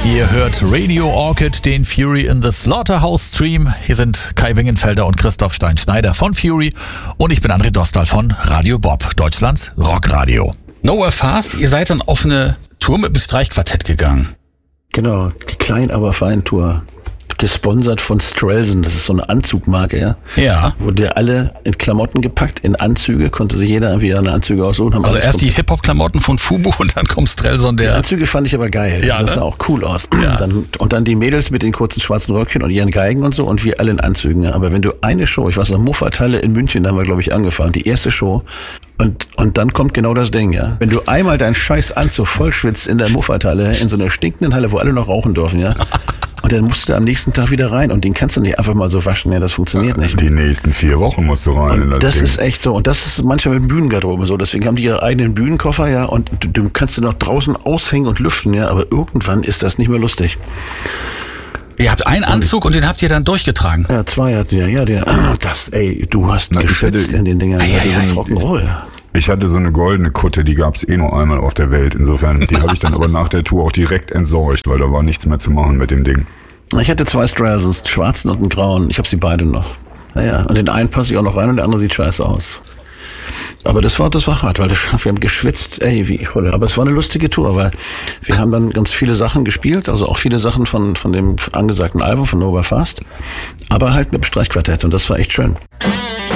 Ihr hört Radio Orchid, den Fury in the Slaughterhouse Stream. Hier sind Kai Wingenfelder und Christoph Stein-Schneider von Fury und ich bin André Dostal von Radio Bob, Deutschlands Rockradio. Nowhere Fast, ihr seid dann auf eine Tour mit dem Streichquartett gegangen. Genau, die Klein aber fein Tour. Gesponsert von Strelson, das ist so eine Anzugmarke, ja. Ja. Wurde alle in Klamotten gepackt, in Anzüge, konnte sich jeder irgendwie eine Anzüge aussuchen. Also erst die Hip-Hop-Klamotten von Fubu und dann kommt Strelson, der... Die Anzüge fand ich aber geil, ja, das sah auch cool aus. Ja. Dann die Mädels mit den kurzen schwarzen Röckchen und ihren Geigen und so und wir alle in Anzügen. Ja. Aber wenn du eine Show, ich weiß noch, Muffathalle in München, da haben wir glaube ich angefangen, die erste Show und dann kommt genau das Ding, ja. Wenn du einmal deinen scheiß Anzug vollschwitzt in der Muffathalle, in so einer stinkenden Halle, wo alle noch rauchen dürfen, ja. Und dann musst du am nächsten Tag wieder rein und den kannst du nicht einfach mal so waschen, ja, das funktioniert nicht. Die nächsten 4 Wochen musst du rein. Und das ist echt so und das ist manchmal mit Bühnengarderobe so, deswegen haben die ihre eigenen Bühnenkoffer, ja, und du kannst du noch draußen aushängen und lüften, ja, aber irgendwann ist das nicht mehr lustig. Ihr habt einen Anzug und den habt ihr dann durchgetragen? Ja, 2 hatten wir, ja, du hast geschwitzt in den Dingern, das ist Rock'n'Roll. Ich hatte so eine goldene Kutte, die gab's nur einmal auf der Welt. Insofern, die habe ich dann aber nach der Tour auch direkt entsorgt, weil da war nichts mehr zu machen mit dem Ding. Ich hatte 2 Strelsons, einen schwarzen und einen grauen. Ich habe sie beide noch. Naja, und den einen passe ich auch noch rein und der andere sieht scheiße aus. Aber das war hart, weil wir haben geschwitzt, wie Holle. Aber es war eine lustige Tour, weil wir haben dann ganz viele Sachen gespielt, also auch viele Sachen von dem angesagten Album von Nowhere Fast, aber halt mit dem Streichquartett und das war echt schön.